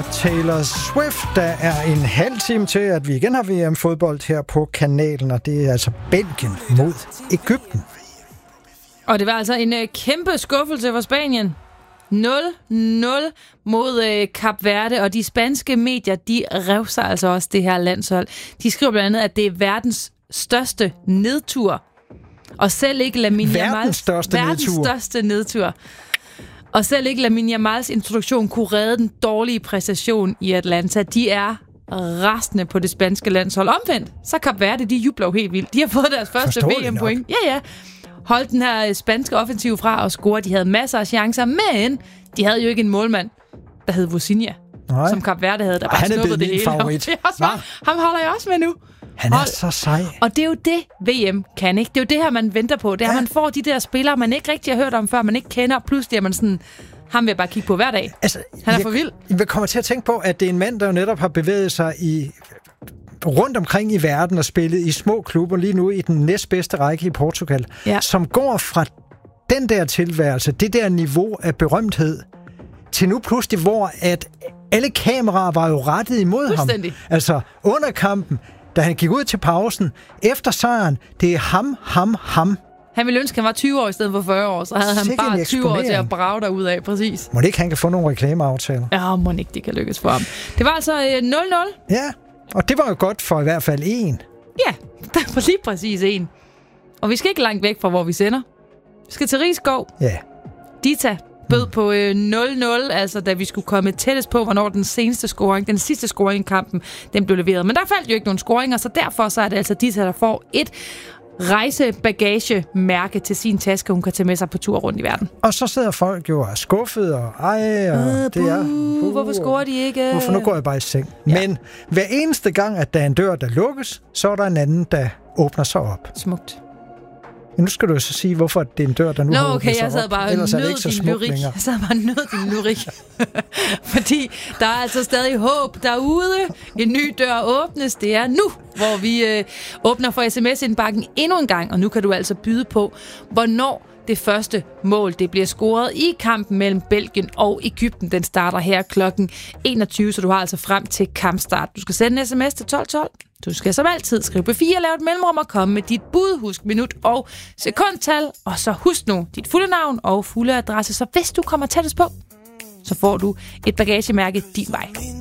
Taylor Swift. Der er en halv time til, at vi igen har VM-fodbold her på kanalen, og det er altså Belgien mod Egypten. Og det var altså en kæmpe skuffelse for Spanien. 0-0 mod Kap Verde, og de spanske medier, de rev sig altså også det her landshold. De skriver blandt andet, at det er verdens største nedtur. Og selv ikke Lamine Yamals største nedtur. Og selv ikke Lamine Yamals introduktion kunne redde den dårlige præstation i Atlanta. De er rasende på det spanske landshold. Omvendt, så Kap Verde, de jubler jo helt vildt. De har fået deres første VM-point. Ja. Holdt den her spanske offensiv fra og score. De havde masser af chancer, men de havde jo ikke en målmand, der hed Vozinha, som Kap Verde havde, der bare snuppede det hele. Favorit. Ham holder jeg også med nu. Han er så sej. Og det er jo det, VM kan, ikke? Det er jo det her, man venter på. Det er, man får de der spillere, man ikke rigtig har hørt om før, man ikke kender. Pludselig er man sådan, ham vil jeg bare kigge på hver dag. Altså, han er for vild. Jeg kommer til at tænke på, at det er en mand, der jo netop har bevæget sig rundt omkring i verden og spillet i små klubber, lige nu i den næstbedste række i Portugal, som går fra den der tilværelse, det der niveau af berømthed, til nu pludselig, hvor at alle kameraer var jo rettet imod ham. Altså under kampen, da han gik ud til pausen, efter sejren, det er ham. Han ville ønske, han var 20 år i stedet for 40 år, så havde han bare 20 år til at brage derud af, præcis. Må det ikke, han kan få nogle reklameaftaler? Ja, må ikke, det kan lykkes for ham. Det var altså 0-0. Ja, og det var jo godt for i hvert fald en. Ja, der var lige præcis en. Og vi skal ikke langt væk fra, hvor vi sender. Vi skal til Risskov. Ja. Dita bød på 0-0, altså da vi skulle komme tættest på, hvornår den sidste scoring i kampen, den blev leveret. Men der faldt jo ikke nogen scoringer, så derfor så er det altså Dita, der får et rejsebagagemærke til sin taske, hun kan tage med sig på tur rundt i verden. Og så sidder folk jo og er skuffet, og det er... Hvorfor scorer de ikke? Hvorfor nu går jeg bare i seng? Ja. Men hver eneste gang, at der er en dør, der lukkes, så er der en anden, der åbner sig op. Smukt. Men nu skal du så sige, hvorfor det er en dør, der nu åbner sig op. Jeg sad bare nød din lyrik. Fordi der er altså stadig håb derude. En ny dør åbnes. Det er nu, hvor vi åbner for sms-indbakken endnu en gang. Og nu kan du altså byde på, hvornår det første mål det bliver scoret i kampen mellem Belgien og Egypten. Den starter her klokken 21, så du har altså frem til kampstart. Du skal sende en sms til 1212. Du skal som altid skrive på 4, lave et mellemrum og komme med dit bud, husk minut og sekundtal. Og så husk nu dit fulde navn og fulde adresse. Så hvis du kommer tættest på, så får du et bagagemærke din vej.